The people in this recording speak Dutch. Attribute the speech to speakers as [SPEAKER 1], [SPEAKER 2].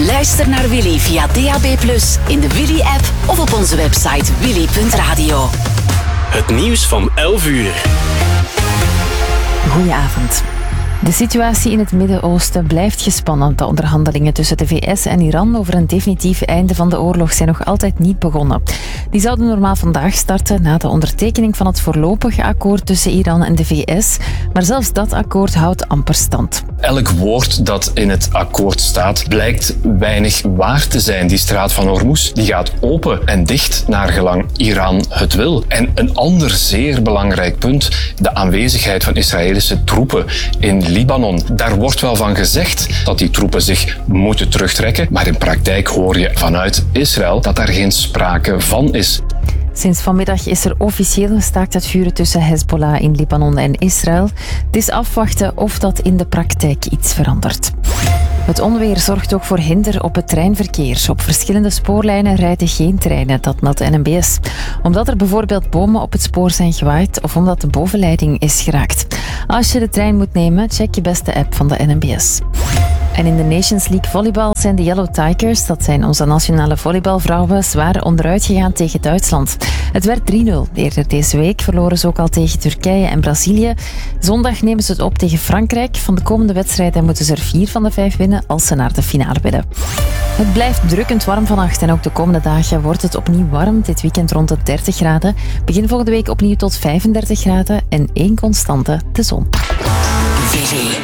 [SPEAKER 1] Luister naar Willy via DAB+, in de Willy-app of op onze website willy.radio.
[SPEAKER 2] Het nieuws van 11 uur.
[SPEAKER 3] Goedenavond. De situatie in het Midden-Oosten blijft gespannen. De onderhandelingen tussen de VS en Iran over een definitief einde van de oorlog zijn nog altijd niet begonnen. Die zouden normaal vandaag starten na de ondertekening van het voorlopige akkoord tussen Iran en de VS. Maar zelfs dat akkoord houdt amper stand.
[SPEAKER 4] Elk woord dat in het akkoord staat blijkt weinig waar te zijn. Die straat van Hormuz die gaat open en dicht naar gelang Iran het wil. En een ander zeer belangrijk punt, de aanwezigheid van Israëlische troepen in Libanon. Daar wordt wel van gezegd dat die troepen zich moeten terugtrekken, maar in praktijk hoor je vanuit Israël dat daar geen sprake van is.
[SPEAKER 3] Sinds vanmiddag is er officieel een staakt het vuren tussen Hezbollah in Libanon en Israël. Het is afwachten of dat in de praktijk iets verandert. Het onweer zorgt ook voor hinder op het treinverkeer. Op verschillende spoorlijnen rijden geen treinen, dat meldt de NMBS. Omdat er bijvoorbeeld bomen op het spoor zijn gewaaid of omdat de bovenleiding is geraakt. Als je de trein moet nemen, check je beste app van de NMBS. En in de Nations League volleybal zijn de Yellow Tigers, dat zijn onze nationale volleybalvrouwen, zwaar onderuit gegaan tegen Duitsland. Het werd 3-0. Eerder deze week verloren ze ook al tegen Turkije en Brazilië. Zondag nemen ze het op tegen Frankrijk. Van de komende wedstrijden moeten ze er 4 van de 5 winnen als ze naar de finale willen. Het blijft drukkend warm vannacht en ook de komende dagen wordt het opnieuw warm. Dit weekend rond de 30 graden. Begin volgende week opnieuw tot 35 graden en 1 constante, de zon.